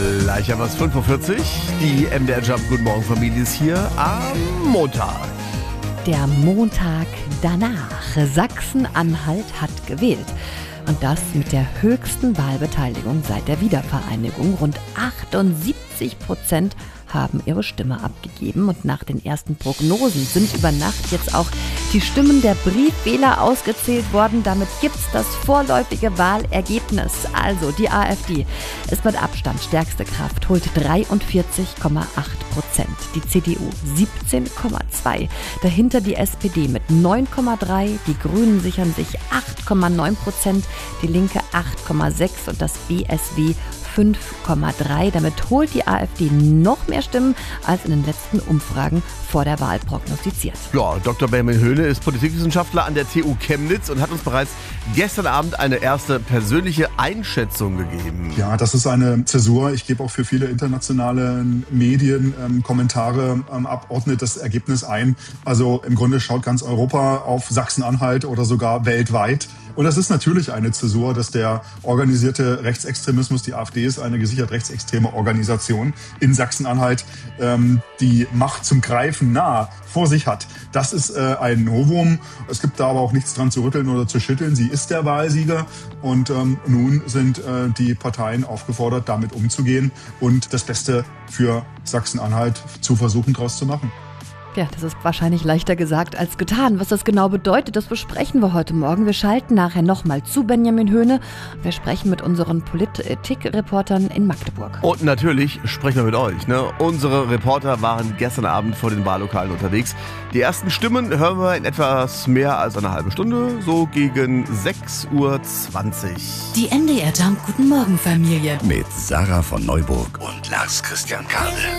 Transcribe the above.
Gleich haben wir es 5:40 Uhr. Die MDR Jump Guten Morgen Familie ist hier am Montag. Der Montag danach. Sachsen-Anhalt hat gewählt. Und das mit der höchsten Wahlbeteiligung seit der Wiedervereinigung. Rund 78% haben ihre Stimme abgegeben. Und nach den ersten Prognosen sind über Nacht jetzt auch die Stimmen der Briefwähler ausgezählt worden. Damit gibt's das vorläufige Wahlergebnis. Also die AfD ist mit Abstand stärkste Kraft, holt 43,8%. Die CDU 17,2%. Dahinter die SPD mit 9,3%. Die Grünen sichern sich 8,9%. Die Linke 8,6% und das BSW 5,3%. Damit holt die AfD noch mehr Stimmen als in den letzten Umfragen vor der Wahl prognostiziert. Ja, Dr. Benjamin Höhne ist Politikwissenschaftler an der TU Chemnitz und hat uns bereits gestern Abend eine erste persönliche Einschätzung gegeben. Ja, das ist eine Zäsur. Ich gebe auch für viele internationale Medien Kommentare ab, ordnet das Ergebnis ein. Also im Grunde schaut ganz Europa auf Sachsen-Anhalt oder sogar weltweit. Und das ist natürlich eine Zäsur, dass der organisierte Rechtsextremismus, die AfD ist eine gesichert rechtsextreme Organisation in Sachsen-Anhalt, die Macht zum Greifen nah vor sich hat. Das ist ein Novum. Es gibt da aber auch nichts dran zu rütteln oder zu schütteln. Sie ist der Wahlsieger und nun sind die Parteien aufgefordert, damit umzugehen und das Beste für Sachsen-Anhalt zu versuchen, daraus zu machen. Ja, das ist wahrscheinlich leichter gesagt als getan. Was das genau bedeutet, das besprechen wir heute Morgen. Wir schalten nachher nochmal zu Benjamin Höhne. Wir sprechen mit unseren Politikreportern in Magdeburg. Und natürlich sprechen wir mit euch. Unsere Reporter waren gestern Abend vor den Wahllokalen unterwegs. Die ersten Stimmen hören wir in etwas mehr als einer halben Stunde, so gegen 6:20 Uhr. Die MDR Jump Guten Morgen Familie. Mit Sarah von Neuburg und Lars Christian Kade.